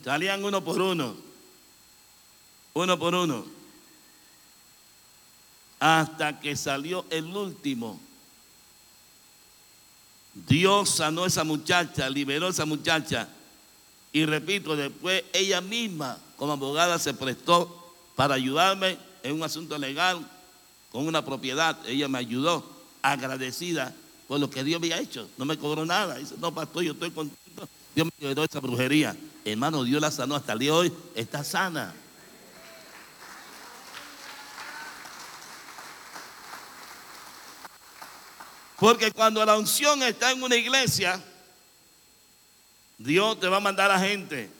Salían uno por uno, hasta que salió el último. Dios sanó a esa muchacha, liberó a esa muchacha. Y repito, después ella misma como abogada se prestó para ayudarme en un asunto legal con una propiedad. Ella me ayudó, agradecida por lo que Dios me había hecho. No me cobró nada. Dice, no, pastor, yo estoy contento. Dios me liberó de esa brujería. Hermano, Dios la sanó hasta el día de hoy. Está sana. Porque cuando la unción está en una iglesia, Dios te va a mandar a gente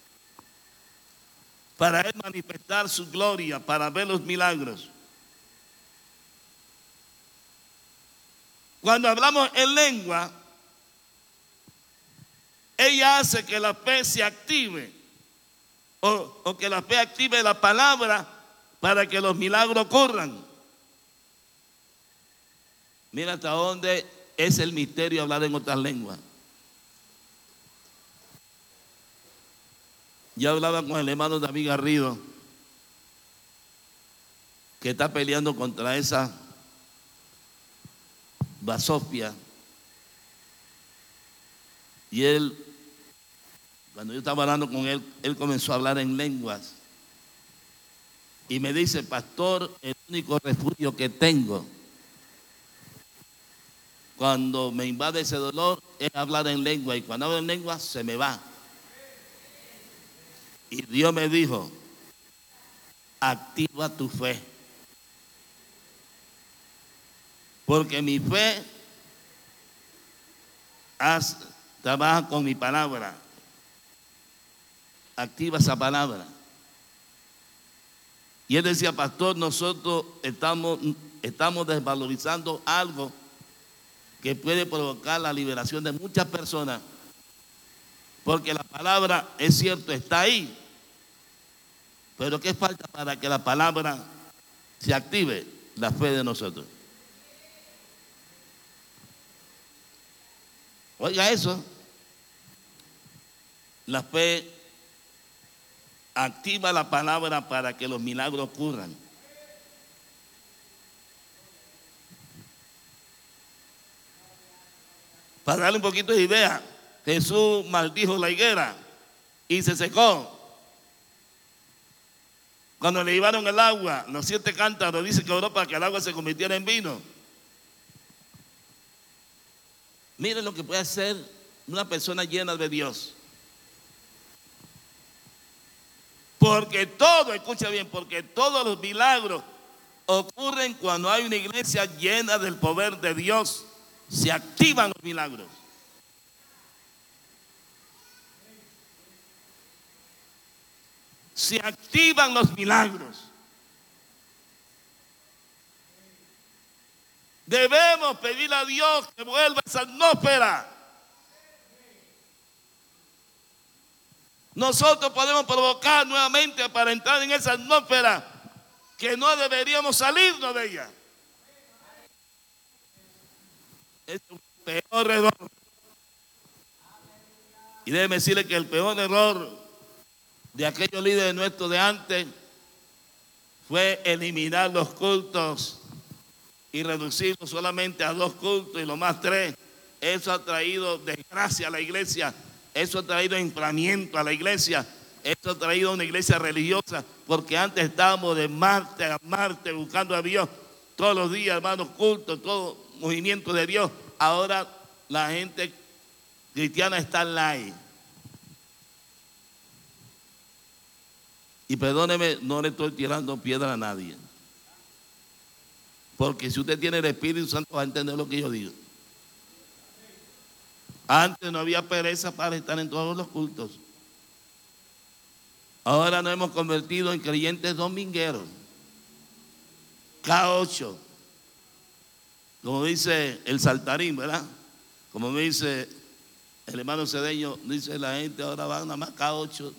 para Él manifestar su gloria, para ver los milagros. Cuando hablamos en lengua, ella hace que la fe se active, o que la fe active la palabra para que los milagros ocurran. Mira hasta dónde es el misterio de hablar en otras lenguas. Yo hablaba con el hermano David Garrido, que está peleando contra esa basofia. Y él, cuando yo estaba hablando con él, él comenzó a hablar en lenguas. Y me dice, pastor, el único refugio que tengo cuando me invade ese dolor es hablar en lengua. Y cuando hablo en lengua se me va. Y Dios me dijo, activa tu fe. Porque mi fe trabaja con mi palabra. Activa esa palabra. Y él decía, pastor, nosotros estamos desvalorizando algo que puede provocar la liberación de muchas personas. Porque la palabra, es cierto, está ahí. Pero ¿qué falta para que la palabra se active? La fe de nosotros. Oiga eso. La fe activa la palabra para que los milagros ocurran. Para darle un poquito de idea, Jesús maldijo la higuera y se secó. Cuando le llevaron el agua, los 7 cántaros, dice que oró para que el agua se convirtiera en vino. Miren lo que puede hacer una persona llena de Dios. Porque todo, escucha bien, porque todos los milagros ocurren cuando hay una iglesia llena del poder de Dios. Se activan los milagros. Se activan los milagros. Debemos pedirle a Dios que vuelva esa atmósfera. Nosotros podemos provocar nuevamente para entrar en esa atmósfera que no deberíamos salirnos de ella. Es un peor error. Y déjeme decirle que el peor error de aquellos líderes nuestros de antes fue eliminar los cultos y reducirlos solamente a 2 cultos y lo más 3. Eso ha traído desgracia a la iglesia. Eso ha traído inflamiento a la iglesia. Eso ha traído una iglesia religiosa, porque antes estábamos de martes a martes buscando a Dios todos los días, hermanos, cultos, todo movimiento de Dios. Ahora la gente cristiana está light. Y perdóneme, no le estoy tirando piedra a nadie. Porque si usted tiene el Espíritu Santo va a entender lo que yo digo. Antes no había pereza para estar en todos los cultos. Ahora nos hemos convertido en creyentes domingueros. K8. Como dice el saltarín, ¿verdad? Como me dice el hermano Cedeño, dice la gente ahora va nada más K8.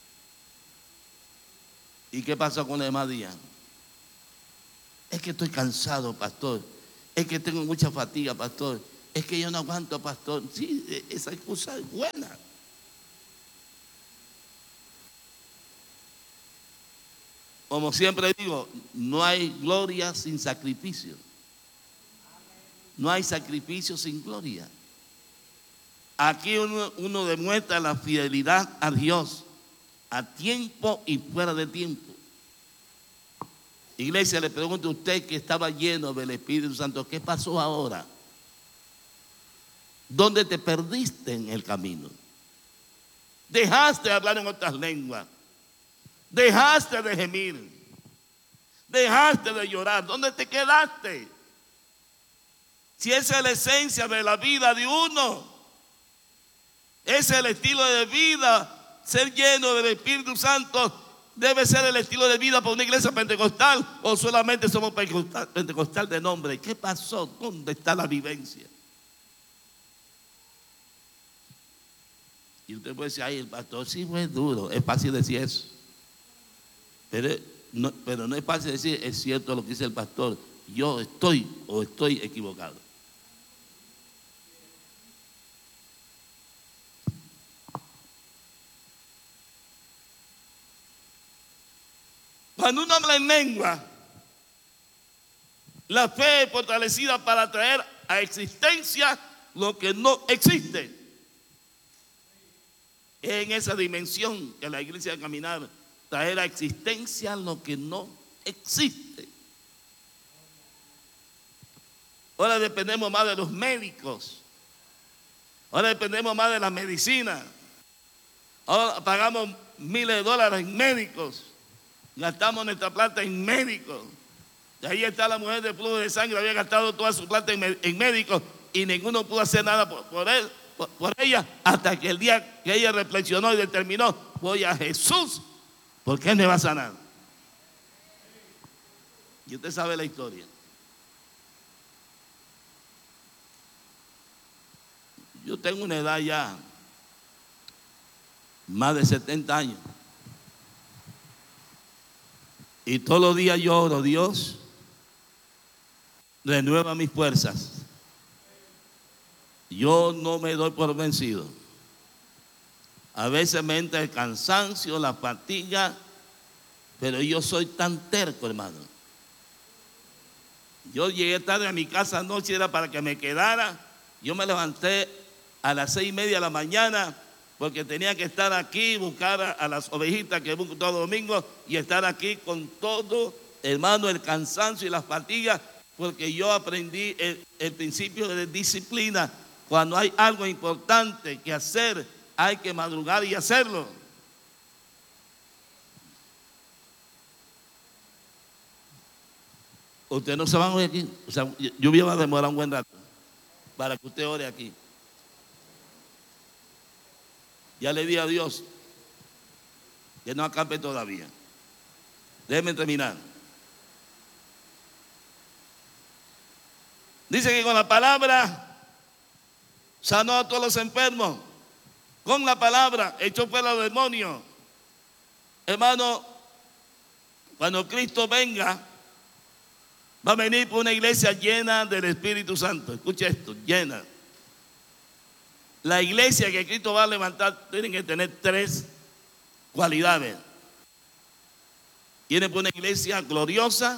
¿Y qué pasa con los demás días? Es que estoy cansado, pastor. Es que tengo mucha fatiga, pastor. Es que yo no aguanto, pastor. Sí, esa excusa es buena. Como siempre digo, no hay gloria sin sacrificio. No hay sacrificio sin gloria. Aquí uno demuestra la fidelidad a Dios, a tiempo y fuera de tiempo. Iglesia, le pregunto a usted que estaba lleno del Espíritu Santo, ¿qué pasó ahora? ¿Dónde te perdiste en el camino? Dejaste de hablar en otras lenguas. Dejaste de gemir. Dejaste de llorar. ¿Dónde te quedaste? Si esa es la esencia de la vida de uno, ese es el estilo de vida, ser lleno del Espíritu Santo debe ser el estilo de vida para una iglesia pentecostal, o solamente somos pentecostal de nombre. ¿Qué pasó? ¿Dónde está la vivencia? Y usted puede decir, ay, el pastor sí fue duro. Es fácil decir eso, pero no es fácil decir, es cierto lo que dice el pastor, yo estoy equivocado. Cuando uno habla en lengua, la fe es fortalecida para traer a existencia lo que no existe. Es en esa dimensión que la iglesia debe caminar, traer a existencia lo que no existe. Ahora dependemos más de los médicos. Ahora dependemos más de la medicina. Ahora pagamos miles de dólares en médicos. Gastamos nuestra plata en médicos. Y ahí está la mujer de flujo de sangre, había gastado toda su plata en médicos y ninguno pudo hacer nada por ella, hasta que el día que ella reflexionó y determinó, voy a Jesús, porque Él me va a sanar. Y usted sabe la historia. Yo tengo una edad ya, más de 70 años. Y todos los días yo oro, Dios, renueva mis fuerzas. Yo no me doy por vencido. A veces me entra el cansancio, la fatiga, pero yo soy tan terco, hermano. Yo llegué tarde a mi casa anoche, era para que me quedara. Yo me levanté a las 6:30 de la mañana porque tenía que estar aquí, buscar a las ovejitas que busco todo domingo y estar aquí con todo, hermano, el cansancio y las fatigas, porque yo aprendí el principio de disciplina. Cuando hay algo importante que hacer, hay que madrugar y hacerlo. Usted no se van hoy aquí. O sea, yo voy a demorar un buen rato para que usted ore aquí. Ya le di a Dios que no acampe todavía. Déjenme terminar. Dice que con la palabra sanó a todos los enfermos. Con la palabra echó fuera a los demonios. Hermano, cuando Cristo venga, va a venir por una iglesia llena del Espíritu Santo. Escucha esto, llena. La iglesia que Cristo va a levantar tiene que tener 3 cualidades. Tiene una iglesia gloriosa,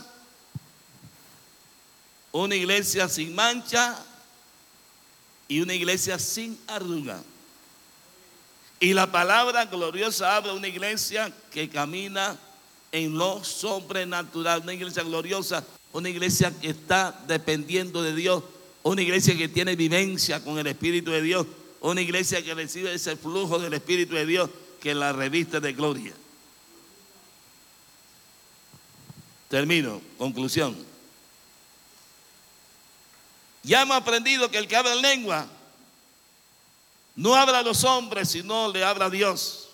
una iglesia sin mancha y una iglesia sin arruga. Y la palabra gloriosa habla de una iglesia que camina en lo sobrenatural, una iglesia gloriosa, una iglesia que está dependiendo de Dios, una iglesia que tiene vivencia con el Espíritu de Dios, una iglesia que recibe ese flujo del Espíritu de Dios que la reviste de gloria. Termino, conclusión. Ya hemos aprendido que el que habla en lengua no habla a los hombres, sino le habla a Dios.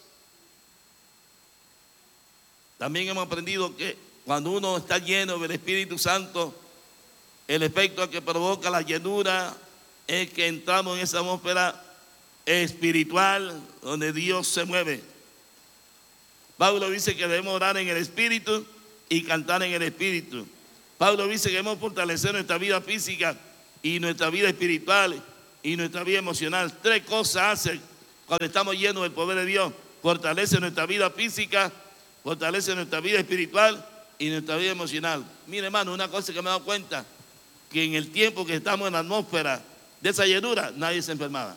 También hemos aprendido que cuando uno está lleno del Espíritu Santo, el efecto que provoca la llenura es que entramos en esa atmósfera espiritual donde Dios se mueve. Pablo dice que debemos orar en el Espíritu y cantar en el Espíritu. Pablo dice que debemos fortalecer nuestra vida física y nuestra vida espiritual y nuestra vida emocional. 3 cosas hace cuando estamos llenos del poder de Dios: fortalece nuestra vida física, fortalece nuestra vida espiritual y nuestra vida emocional. Mire, hermano, una cosa que me he dado cuenta, que en el tiempo que estamos en la atmósfera de esa llenura, nadie se enfermaba.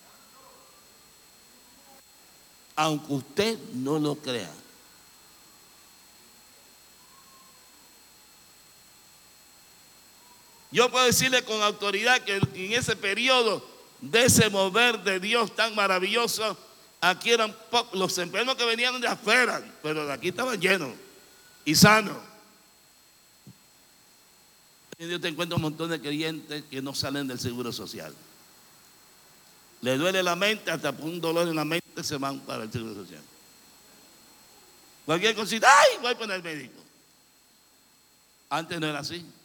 Aunque usted no lo crea. Yo puedo decirle con autoridad que en ese periodo de ese mover de Dios tan maravilloso, aquí eran los enfermos que venían de afuera, pero de aquí estaban llenos y sanos. Y Dios te encuentra un montón de creyentes que no salen del seguro social. Le duele la mente, hasta por un dolor en la mente se van para el seguro social. Cualquier cosita, ¡ay! Voy a poner el médico. Antes no era así.